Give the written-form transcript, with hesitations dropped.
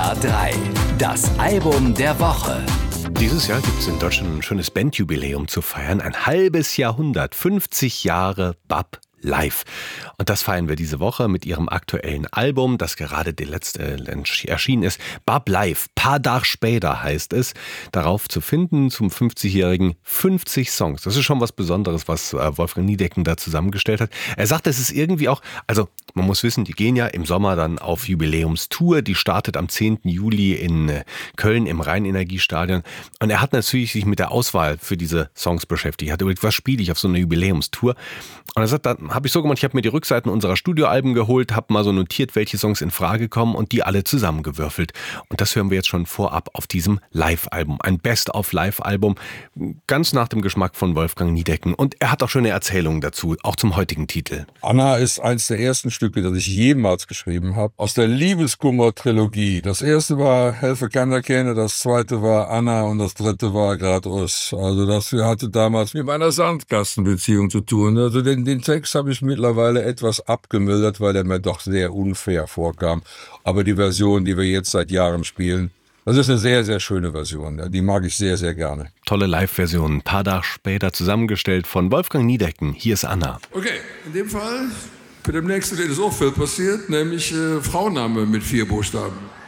SWR3, das Album der Woche. Dieses Jahr gibt es in Deutschland ein schönes Bandjubiläum zu feiern. Ein halbes Jahrhundert, 50 Jahre BAP live. Und das feiern wir diese Woche mit ihrem aktuellen Album, das gerade der letzte erschienen ist. BAP live, paar Tage später heißt es. Darauf zu finden zum 50-jährigen 50 Songs. Das ist schon was Besonderes, was Wolfgang Niedecken da zusammengestellt hat. Er sagt, es ist irgendwie auch, also man muss wissen, die gehen ja im Sommer dann auf Jubiläumstour. Die startet am 10. Juli in Köln im Rheinenergiestadion. Und er hat natürlich sich mit der Auswahl für diese Songs beschäftigt. Er hat überlegt, was spiele ich auf so einer Jubiläumstour? Und er sagt, dann habe ich so gemacht, ich habe mir die Rückseiten unserer Studioalben geholt, habe mal so notiert, welche Songs in Frage kommen und die alle zusammengewürfelt. Und das hören wir jetzt schon vorab auf diesem Live-Album. Ein Best-of-Live-Album, ganz nach dem Geschmack von Wolfgang Niedecken. Und er hat auch schöne Erzählungen dazu, auch zum heutigen Titel. Anna ist eins der ersten Stücke, das ich jemals geschrieben habe, aus der Liebeskummer-Trilogie. Das erste war Helfe keiner kenne, das zweite war Anna und das dritte war Gradus. Also das hatte damals mit meiner Sandkastenbeziehung zu tun. Also den Text habe ich mittlerweile etwas abgemildert, weil er mir doch sehr unfair vorkam. Aber die Version, die wir jetzt seit Jahren spielen, das ist eine sehr, sehr schöne Version. Die mag ich sehr, sehr gerne. Tolle Live-Version, ein paar Tage später zusammengestellt von Wolfgang Niedecken. Hier ist Anna. Okay, in dem Fall, für den nächsten ist auch viel passiert, nämlich Frauenname mit 4 Buchstaben.